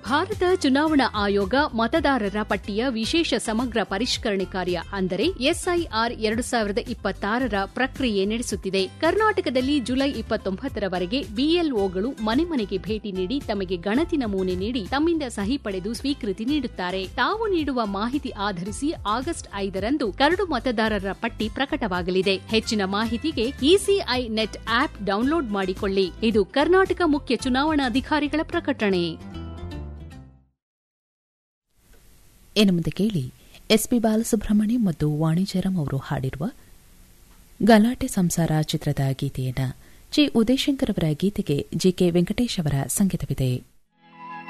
ಭಾರತ ಚುನಾವಣಾ ಆಯೋಗ ಮತದಾರರ ಪಟ್ಟಿಯ ವಿಶೇಷ ಸಮಗ್ರ ಪರಿಷ್ಕರಣೆ ಕಾರ್ಯ ಅಂದರೆ ಎಸ್ಐಆರ್ 2026ರ ಪ್ರಕ್ರಿಯೆ ನಡೆಸುತ್ತಿದೆ. ಕರ್ನಾಟಕದಲ್ಲಿ ಜುಲೈ 29ರವರೆಗೆ ಬಿಎಲ್ಒಗಳು ಮನೆ ಮನೆಗೆ ಭೇಟಿ ನೀಡಿ ತಮಗೆ ಗಣತಿ ನಮೂನೆ ನೀಡಿ ತಮ್ಮಿಂದ ಸಹಿ ಪಡೆದು ಸ್ವೀಕೃತಿ ನೀಡುತ್ತಾರೆ. ತಾವು ನೀಡುವ ಮಾಹಿತಿ ಆಧರಿಸಿ ಆಗಸ್ಟ್ 5ರಂದು ಕರಡು ಮತದಾರರ ಪಟ್ಟಿ ಪ್ರಕಟವಾಗಲಿದೆ. ಹೆಚ್ಚಿನ ಮಾಹಿತಿಗೆ ಇಸಿಐ ನೆಟ್ ಆಪ್ ಡೌನ್ಲೋಡ್ ಮಾಡಿಕೊಳ್ಳಿ. ಇದು ಕರ್ನಾಟಕ ಮುಖ್ಯ ಚುನಾವಣಾಧಿಕಾರಿಗಳ ಪ್ರಕಟಣೆ. ಇನ್ನು ಮುಂದೆ ಕೇಳಿ ಎಸ್ಪಿ ಬಾಲಸುಬ್ರಹ್ಮಣ್ಯಂ ಮತ್ತು ವಾಣಿ ಜಯರಾಮ್ ಅವರು ಹಾಡಿರುವ ಗಲಾಟೆ ಸಂಸಾರ ಚಿತ್ರದ ಗೀತೆಯನ್ನ ಜಿ ಉದಯಶಂಕರ್ ಅವರ ಗೀತೆಗೆ ಜಿಕೆ ವೆಂಕಟೇಶ್ ಅವರ ಸಂಗೀತವಿದೆ.